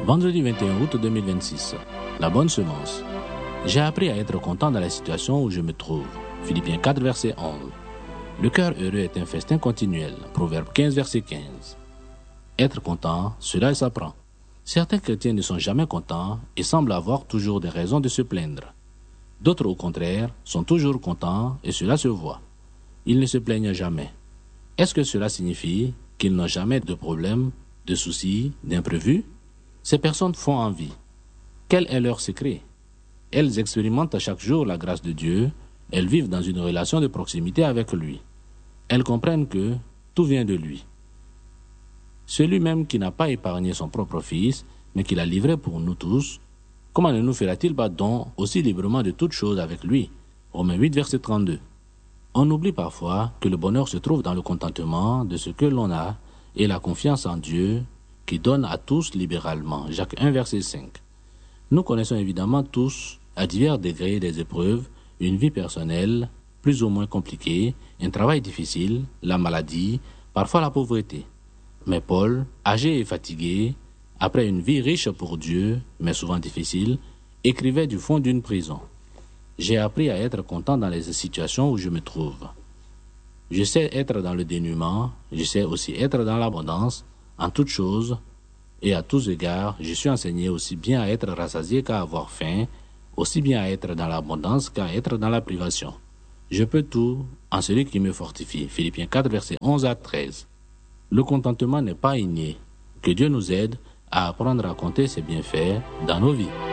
Vendredi 21 août 2026. La bonne semence. J'ai appris à être content dans la situation où je me trouve. Philippiens 4, verset 11. Le cœur heureux est un festin continuel. Proverbe 15, verset 15. Être content, cela s'apprend. Certains chrétiens ne sont jamais contents et semblent avoir toujours des raisons de se plaindre. D'autres, au contraire, sont toujours contents et cela se voit. Ils ne se plaignent jamais. Est-ce que cela signifie qu'ils n'ont jamais de problèmes, de soucis, d'imprévus? Ces personnes font envie. Quel est leur secret? Elles expérimentent chaque jour la grâce de Dieu, elles vivent dans une relation de proximité avec lui. Elles comprennent que tout vient de lui. Celui même qui n'a pas épargné son propre Fils, mais qui l'a livré pour nous tous, comment ne nous fera-t-il pas don aussi librement de toutes choses avec lui? Romains 8, verset 32. On oublie parfois que le bonheur se trouve dans le contentement de ce que l'on a et la confiance en Dieu qui donne à tous libéralement. Jacques 1, verset 5. Nous connaissons évidemment tous, à divers degrés des épreuves, une vie personnelle plus ou moins compliquée, un travail difficile, la maladie, parfois la pauvreté. Mais Paul, âgé et fatigué, après une vie riche pour Dieu, mais souvent difficile, écrivait du fond d'une prison. J'ai appris à être content dans les situations où je me trouve. Je sais être dans le dénuement, je sais aussi être dans l'abondance, en toutes choses et à tous égards, je suis enseigné aussi bien à être rassasié qu'à avoir faim, aussi bien à être dans l'abondance qu'à être dans la privation. Je peux tout en celui qui me fortifie. Philippiens 4, versets 11 à 13. Le contentement n'est pas inné. Que Dieu nous aide à apprendre à compter ses bienfaits dans nos vies.